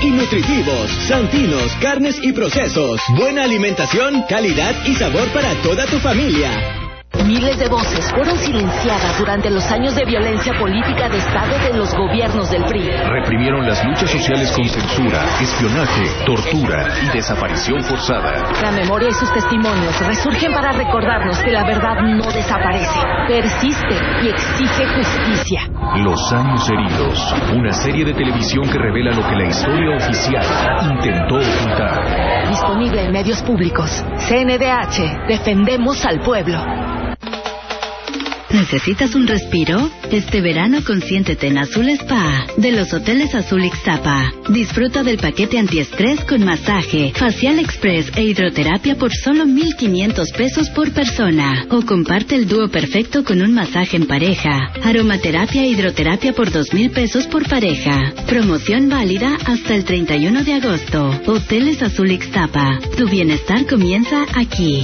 y nutritivos. Santinos, carnes y procesos. Buena alimentación, calidad y sabor para toda tu familia. Miles de voces fueron silenciadas durante los años de violencia política de Estado de los gobiernos del PRI. Reprimieron las luchas sociales con censura, espionaje, tortura y desaparición forzada. La memoria y sus testimonios resurgen para recordarnos que la verdad no desaparece, persiste y exige justicia. Los años heridos, una serie de televisión que revela lo que la historia oficial intentó ocultar. Disponible en medios públicos. CNDH, defendemos al pueblo. ¿Necesitas un respiro? Este verano consiéntete en Azul Spa, de los Hoteles Azul Ixtapa. Disfruta del paquete antiestrés con masaje, facial express e hidroterapia por solo 1,500 pesos por persona. O comparte el dúo perfecto con un masaje en pareja. Aromaterapia e hidroterapia por 2,000 pesos por pareja. Promoción válida hasta el 31 de agosto. Hoteles Azul Ixtapa. Tu bienestar comienza aquí.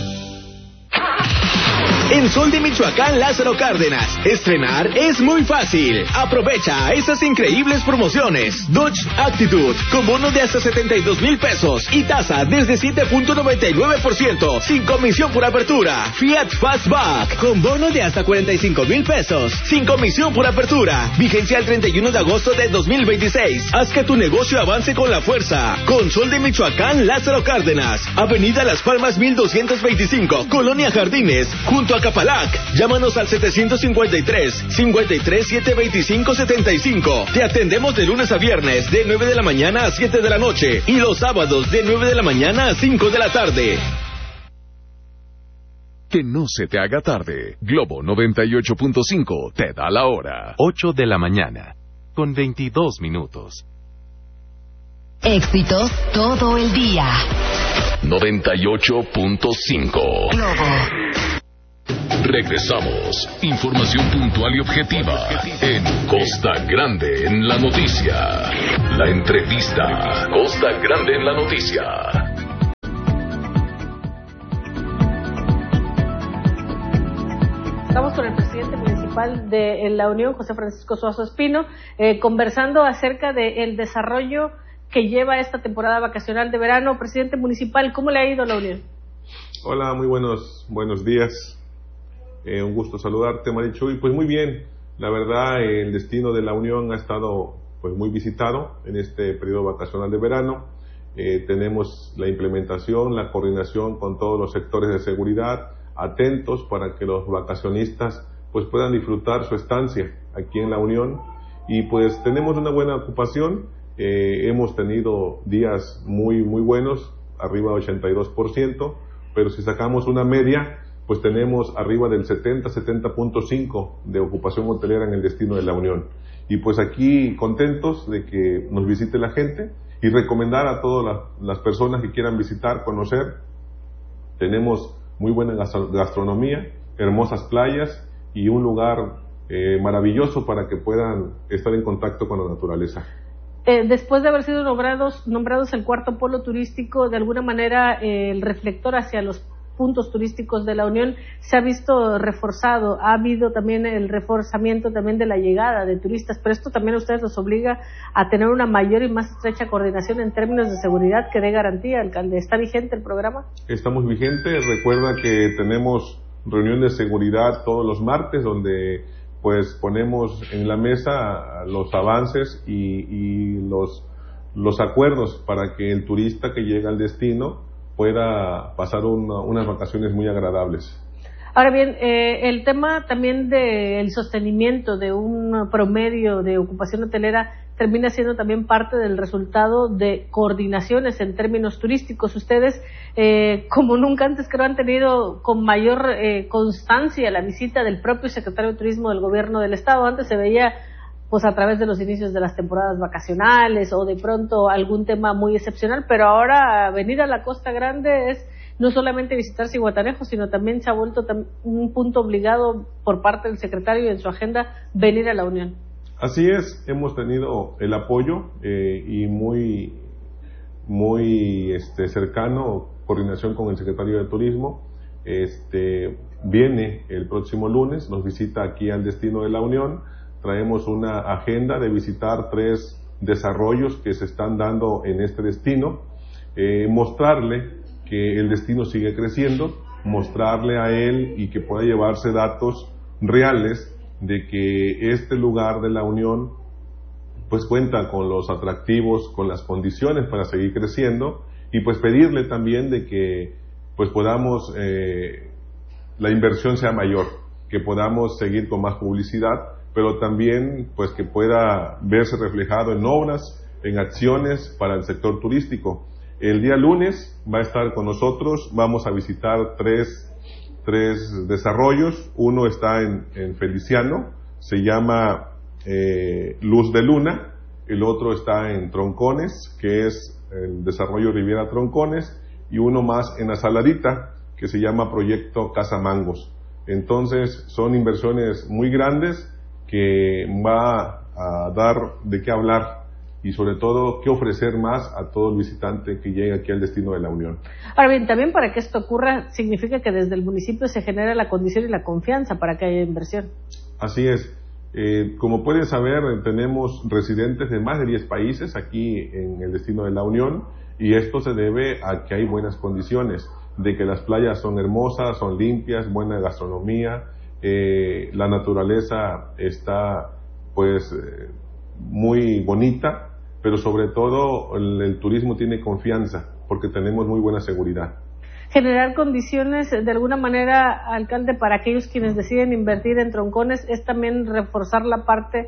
En Sol de Michoacán, Lázaro Cárdenas, estrenar es muy fácil. Aprovecha estas increíbles promociones. Dodge Attitude, con bono de hasta 72,000 pesos y tasa desde 7.99%, sin comisión por apertura. Fiat Fastback, con bono de hasta 45,000 pesos, sin comisión por apertura. Vigencia el 31 de agosto de 2026. Haz que tu negocio avance con la fuerza. Con Sol de Michoacán, Lázaro Cárdenas, Avenida Las Palmas 1225, Colonia Jardines, junto a Capalac. Llámanos al 755-725-75. Te atendemos de lunes a viernes de 9 de la mañana a 7 de la noche y los sábados de 9 de la mañana a 5 de la tarde. Que no se te haga tarde. Globo 98.5 te da la hora. 8 de la mañana, con 22 minutos. Éxitos todo el día. 98.5 Globo. Regresamos. Información puntual y objetiva en Costa Grande en la Noticia. La entrevista. Costa Grande en la Noticia. Estamos con el presidente municipal de La Unión, José Francisco Suazo Espino, conversando acerca del desarrollo que lleva esta temporada vacacional de verano. Presidente municipal, ¿cómo le ha ido a La Unión? Hola, muy buenos días. Un gusto saludarte, Marichuy. Pues muy bien, la verdad el destino de La Unión ha estado pues muy visitado en este periodo vacacional de verano. Tenemos la implementación, la coordinación con todos los sectores de seguridad, atentos para que los vacacionistas pues puedan disfrutar su estancia aquí en La Unión. Y pues tenemos una buena ocupación, hemos tenido días muy buenos, arriba del 82%, pero si sacamos una media, pues tenemos arriba del 70.5 de ocupación hotelera en el destino de La Unión. Y pues aquí contentos de que nos visite la gente y recomendar a todas las personas que quieran visitar, conocer. Tenemos muy buena gastronomía, hermosas playas y un lugar maravilloso para que puedan estar en contacto con la naturaleza. Después de haber sido nombrados el cuarto polo turístico, de alguna manera el reflector hacia los puntos turísticos de La Unión se ha visto reforzado. Ha habido también el reforzamiento también de la llegada de turistas, pero esto también a ustedes los obliga a tener una mayor y más estrecha coordinación en términos de seguridad que dé garantía, alcalde. ¿Está vigente el programa? Estamos vigentes. Recuerda que tenemos reunión de seguridad todos los martes donde pues ponemos en la mesa los avances y los acuerdos para que el turista que llega al destino pueda pasar unas vacaciones muy agradables. Ahora bien, el tema también del sostenimiento de un promedio de ocupación hotelera termina siendo también parte del resultado de coordinaciones en términos turísticos. Ustedes, como nunca antes, creo, han tenido con mayor constancia la visita del propio secretario de Turismo del Gobierno del Estado. Antes se veía pues a través de los inicios de las temporadas vacacionales o de pronto algún tema muy excepcional, pero ahora venir a la Costa Grande es no solamente visitar Zihuatanejo, sino también se ha vuelto un punto obligado por parte del secretario en su agenda venir a La Unión. Así es, hemos tenido el apoyo y muy cercano, coordinación con el secretario de Turismo. Viene el próximo lunes, nos visita aquí al destino de La Unión. Traemos una agenda de visitar 3 desarrollos que se están dando en este destino, mostrarle que el destino sigue creciendo, mostrarle a él y que pueda llevarse datos reales de que este lugar de la Unión pues cuenta con los atractivos, con las condiciones para seguir creciendo, y pues pedirle también de que pues podamos, la inversión sea mayor, que podamos seguir con más publicidad, pero también pues que pueda verse reflejado en obras, en acciones para el sector turístico. El día lunes va a estar con nosotros, vamos a visitar tres desarrollos. Uno está en Feliciano, se llama Luz de Luna. El otro está en Troncones, que es el desarrollo Riviera Troncones, y uno más en Asaladita, que se llama Proyecto Casa Mangos. Entonces son inversiones muy grandes que va a dar de qué hablar y sobre todo qué ofrecer más a todo el visitante que llegue aquí al destino de la Unión. Ahora bien, también para que esto ocurra significa que desde el municipio se genera la condición y la confianza para que haya inversión. Así es. Como pueden saber, tenemos residentes de más de 10 países aquí en el destino de la Unión, y esto se debe a que hay buenas condiciones, de que las playas son hermosas, son limpias, buena gastronomía, la naturaleza está pues muy bonita, pero sobre todo el turismo tiene confianza porque tenemos muy buena seguridad. Generar condiciones de alguna manera, alcalde, para aquellos quienes deciden invertir en Troncones es también reforzar la parte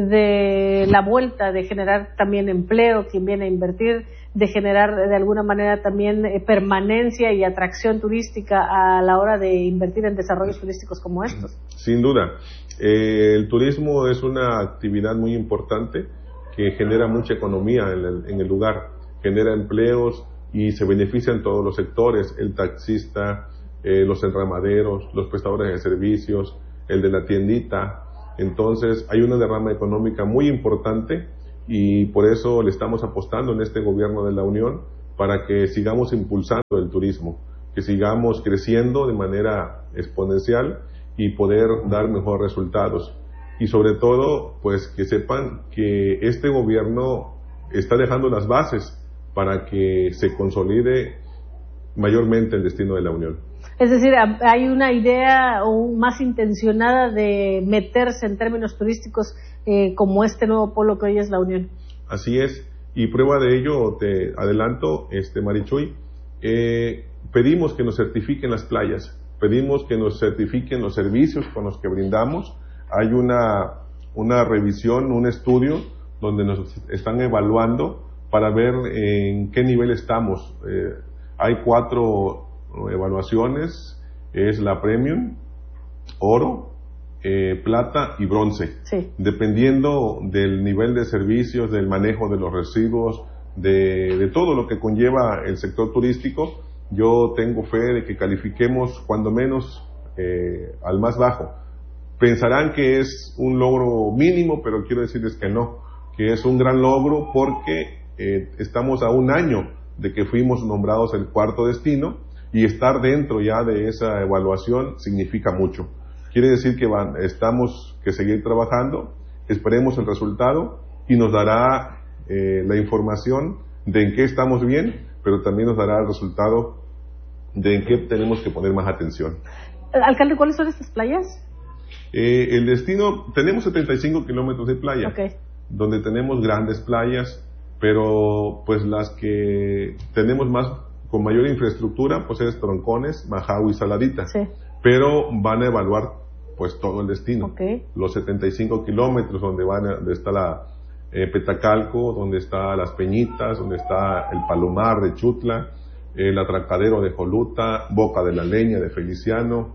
de la vuelta, de generar también empleo, quien viene a invertir, de generar de alguna manera también permanencia y atracción turística a la hora de invertir en desarrollos turísticos como estos. Sin duda, el turismo es una actividad muy importante que genera mucha economía en el lugar, genera empleos y se benefician todos los sectores, el taxista, los enramaderos, los prestadores de servicios, el de la tiendita. Entonces hay una derrama económica muy importante y por eso le estamos apostando en este gobierno de la Unión para que sigamos impulsando el turismo, que sigamos creciendo de manera exponencial y poder dar mejores resultados. Y sobre todo, pues que sepan que este gobierno está dejando las bases para que se consolide mayormente el destino de la Unión. Es decir, hay una idea más intencionada de meterse en términos turísticos como este nuevo polo que hoy es la Unión. Así es, y prueba de ello, te adelanto, Marichuy, pedimos que nos certifiquen las playas, pedimos que nos certifiquen los servicios con los que brindamos. Hay una revisión, un estudio donde nos están evaluando para ver en qué nivel estamos. Hay 4 evaluaciones, es la Premium, Oro, Plata y Bronce. Sí. Dependiendo del nivel de servicios, del manejo de los residuos, de todo lo que conlleva el sector turístico, yo tengo fe de que califiquemos cuando menos al más bajo. Pensarán que es un logro mínimo, pero quiero decirles que no, que es un gran logro porque estamos a un año de que fuimos nombrados el 4º destino y estar dentro ya de esa evaluación significa mucho. Quiere decir que estamos que seguir trabajando, esperemos el resultado y nos dará la información de en qué estamos bien, pero también nos dará el resultado de en qué tenemos que poner más atención. Alcalde, ¿cuáles son estas playas? El destino, tenemos 75 kilómetros de playa, okay, donde tenemos grandes playas, pero pues las que tenemos con mayor infraestructura, pues es Troncones, Majau y Saladita. Sí. Pero van a evaluar pues todo el destino. Okay. Los 75 kilómetros donde está la Petacalco, donde está Las Peñitas, donde está el Palomar de Chutla, el Atracadero de Joluta, Boca de la Leña de Feliciano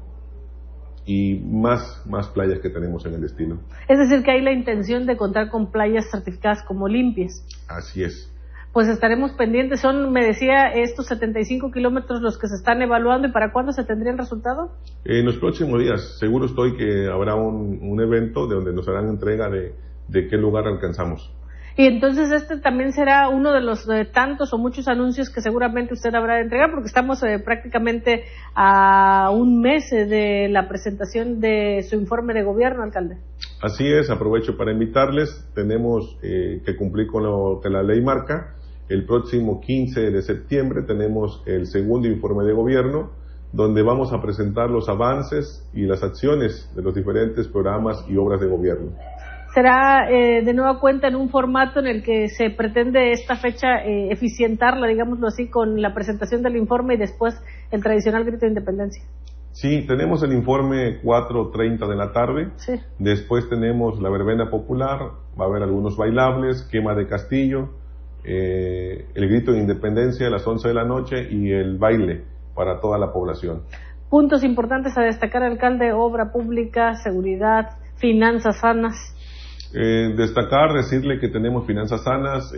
y más playas que tenemos en el destino. Es decir, que hay la intención de contar con playas certificadas como limpias. Así es. Pues estaremos pendientes. Me decía, estos 75 kilómetros los que se están evaluando, ¿y para cuándo se tendría el resultado? En los próximos días. Seguro estoy que habrá un evento de donde nos harán entrega de qué lugar alcanzamos. Y entonces este también será uno de los tantos o muchos anuncios que seguramente usted habrá de entregar, porque estamos prácticamente a un mes de la presentación de su informe de gobierno, alcalde. Así es, aprovecho para invitarles. Tenemos que cumplir con lo que la ley marca. El próximo 15 de septiembre tenemos el segundo informe de gobierno, donde vamos a presentar los avances y las acciones de los diferentes programas y obras de gobierno. Será de nueva cuenta en un formato en el que se pretende esta fecha eficientarla, digámoslo así, con la presentación del informe y después el tradicional grito de independencia. Sí, tenemos el informe 4:30 de la tarde, sí. Después tenemos la verbena popular, va a haber algunos bailables, quema de castillo, el grito de independencia a las 11 de la noche y el baile para toda la población. Puntos importantes a destacar, alcalde: obra pública, seguridad, finanzas sanas. Destacar, decirle que tenemos finanzas sanas,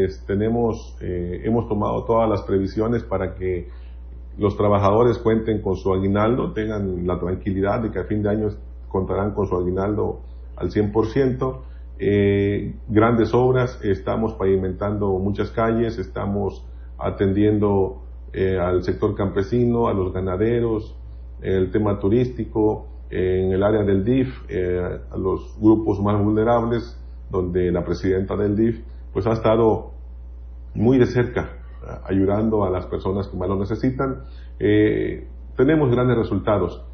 hemos tomado todas las previsiones para que los trabajadores cuenten con su aguinaldo, tengan la tranquilidad de que a fin de año contarán con su aguinaldo al 100%. Grandes obras, estamos pavimentando muchas calles, estamos atendiendo al sector campesino, a los ganaderos, el tema turístico, en el área del DIF, a los grupos más vulnerables, donde la presidenta del DIF pues ha estado muy de cerca ayudando a las personas que más lo necesitan. Tenemos grandes resultados.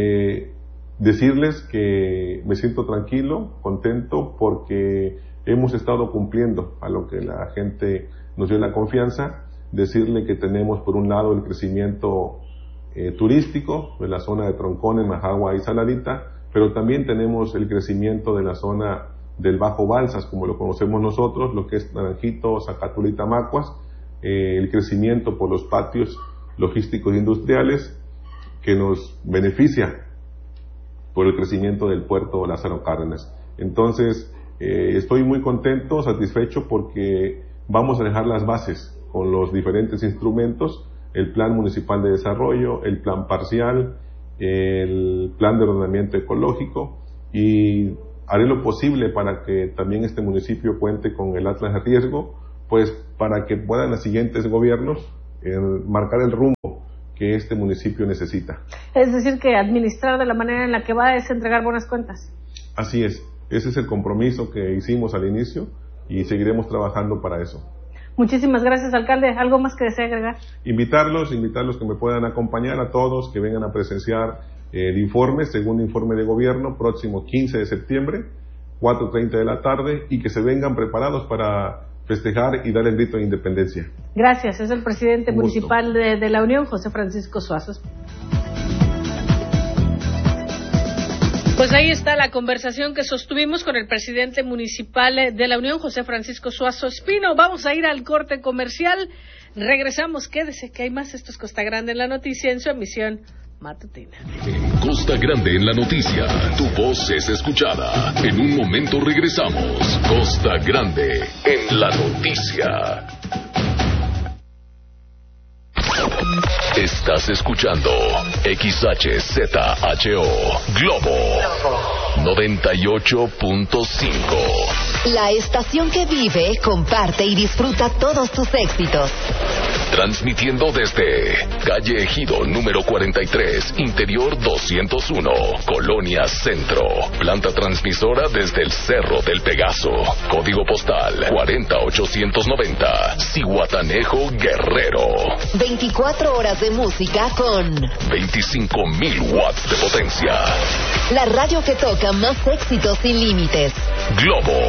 Decirles que me siento tranquilo, contento, porque hemos estado cumpliendo a lo que la gente nos dio la confianza. Decirle que tenemos por un lado el crecimiento turístico de la zona de Troncone, Majagua y Saladita, pero también tenemos el crecimiento de la zona del Bajo Balsas, como lo conocemos nosotros, lo que es Naranjito, Zacatula y Tamacuas, el crecimiento por los patios logísticos e industriales que nos beneficia por el crecimiento del puerto Lázaro Cárdenas. Entonces, estoy muy contento, satisfecho, porque vamos a dejar las bases con los diferentes instrumentos: el Plan Municipal de Desarrollo, el Plan Parcial, el Plan de Ordenamiento Ecológico, y haré lo posible para que también este municipio cuente con el Atlas de Riesgo, pues para que puedan los siguientes gobiernos marcar el rumbo que este municipio necesita. Es decir, que administrar de la manera en la que va es entregar buenas cuentas. Así es, ese es el compromiso que hicimos al inicio y seguiremos trabajando para eso. Muchísimas gracias, alcalde. ¿Algo más que desee agregar? Invitarlos que me puedan acompañar, a todos que vengan a presenciar el informe, segundo informe de gobierno, próximo 15 de septiembre, 4:30 de la tarde, y que se vengan preparados para festejar y dar el grito de independencia. Gracias. Es el presidente municipal de la Unión, José Francisco Suazo. Pues ahí está la conversación que sostuvimos con el presidente municipal de la Unión, José Francisco Suazo Espino. Vamos a ir al corte comercial. Regresamos. Quédese que hay más. Esto es Costa Grande en la Noticia, en su emisión matutina. Costa Grande en la Noticia. Tu voz es escuchada. En un momento regresamos. Costa Grande en la Noticia. Estás escuchando XHZHO Globo 98.5. La estación que vive, comparte y disfruta todos tus éxitos. Transmitiendo desde calle Ejido número 43, interior 201, Colonia Centro. Planta transmisora desde el Cerro del Pegaso. Código postal 40890, Zihuatanejo, Guerrero. 24 horas de música con 25,000 watts de potencia. La radio que toca más éxitos sin límites. Globo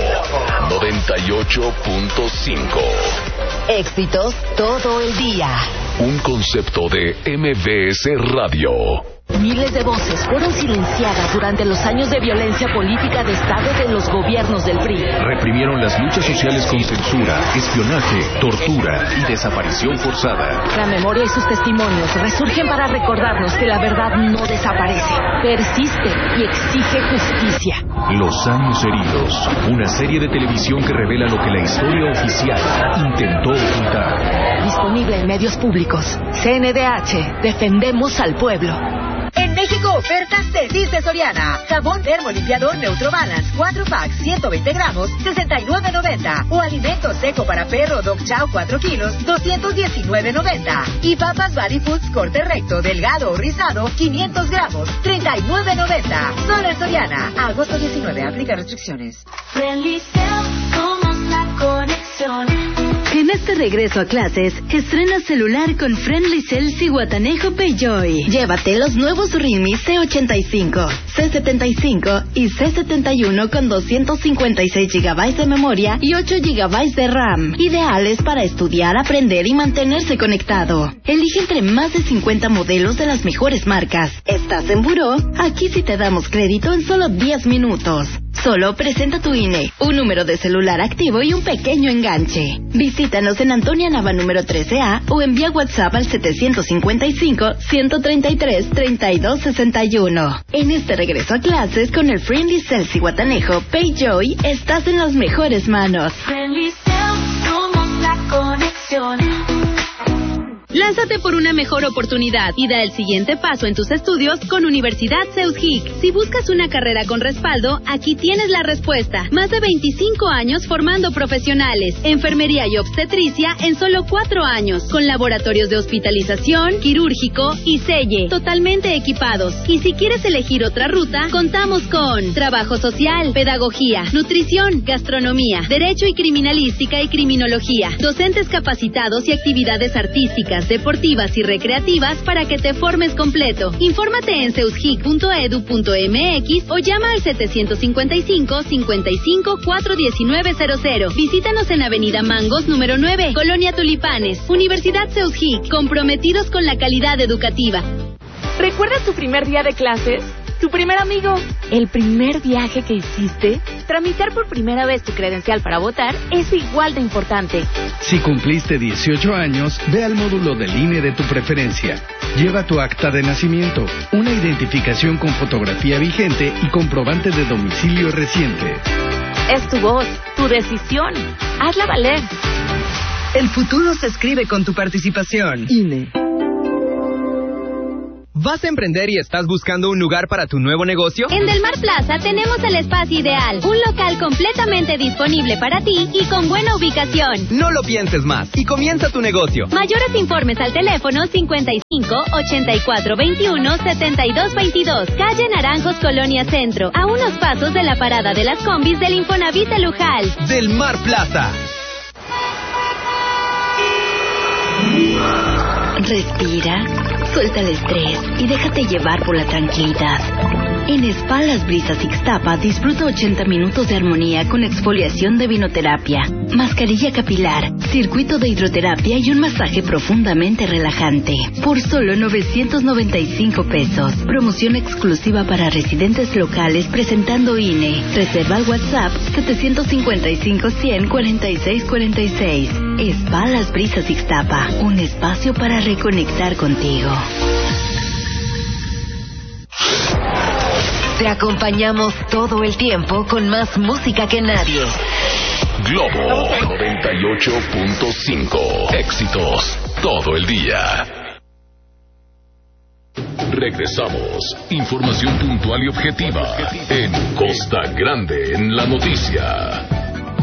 98.5. Éxitos todo el día. Un concepto de MBS Radio. Miles de voces fueron silenciadas durante los años de violencia política de Estado de los gobiernos del PRI. Reprimieron las luchas sociales con censura, espionaje, tortura y desaparición forzada. La memoria y sus testimonios resurgen para recordarnos que la verdad no desaparece, persiste y exige justicia. Los años heridos, una serie de televisión que revela lo que la historia oficial intentó ocultar. Disponible en medios públicos. CNDH, defendemos al pueblo. En México México, ofertas te dice Soriana. Jabón termo limpiador Neutro Balance 4 packs 120 gramos, $69.90. O alimento seco para perro Dog Chow 4 kilos, $219.90. Y papas Body Foods corte recto, delgado o rizado, 500 gramos, $39.90. Solo en Soriana. Agosto 19. Aplica restricciones. Friendly Cell, somos la conexión. En este regreso a clases, estrena celular con Friendly Cell Zihuatanejo Payjoy. Llévate los nuevos Realme C85, C75 y C71 con 256 GB de memoria y 8 GB de RAM. Ideales para estudiar, aprender y mantenerse conectado. Elige entre más de 50 modelos de las mejores marcas. ¿Estás en buró? Aquí sí te damos crédito en solo 10 minutos. Solo presenta tu INE, un número de celular activo y un pequeño enganche. Visítanos en Antonia Nava número 13A o envía WhatsApp al 755-133-3261. En este regreso a clases con el Friendly Cell Zihuatanejo Payjoy, estás en las mejores manos. Friendly Cell, somos la conexión. Lánzate por una mejor oportunidad y da el siguiente paso en tus estudios con Universidad CEUSGIC. Si buscas una carrera con respaldo, aquí tienes la respuesta. Más de 25 años formando profesionales, enfermería y obstetricia en solo 4 años, con laboratorios de hospitalización, quirúrgico y selle, totalmente equipados. Y si quieres elegir otra ruta, contamos con trabajo social, pedagogía, nutrición, gastronomía, derecho y criminalística y criminología, docentes capacitados y actividades artísticas, deportivas y recreativas para que te formes completo. Infórmate en ceusgic.edu.mx o llama al 755-55-41900. Visítanos en Avenida Mangos número 9, Colonia Tulipanes. Universidad CEUSGIC, comprometidos con la calidad educativa. ¿Recuerdas tu primer día de clases? ¿Tu primer amigo? ¿El primer viaje que hiciste? Tramitar por primera vez tu credencial para votar es igual de importante. Si cumpliste 18 años, ve al módulo del INE de tu preferencia. Lleva tu acta de nacimiento, una identificación con fotografía vigente y comprobante de domicilio reciente. Es tu voz, tu decisión. Hazla valer. El futuro se escribe con tu participación. INE. ¿Vas a emprender y estás buscando un lugar para tu nuevo negocio? En Del Mar Plaza tenemos el espacio ideal, un local completamente disponible para ti y con buena ubicación. No lo pienses más y comienza tu negocio. Mayores informes al teléfono 55-8421-7222, calle Naranjos, Colonia Centro, a unos pasos de la parada de las combis del Infonavit de Lujal. Del Mar Plaza. Respira, suelta el estrés y déjate llevar por la tranquilidad. En Spa Las Brisas Ixtapa disfruta 80 minutos de armonía con exfoliación de vinoterapia, mascarilla capilar, circuito de hidroterapia y un masaje profundamente relajante. Por solo 995 pesos. Promoción exclusiva para residentes locales presentando INE. Reserva al WhatsApp 755-100-4646. Spa Las Brisas Ixtapa, un espacio para reconectar contigo. Te acompañamos todo el tiempo con más música que nadie. Globo 98.5. Éxitos todo el día. Regresamos. Información puntual y objetiva en Costa Grande en la noticia.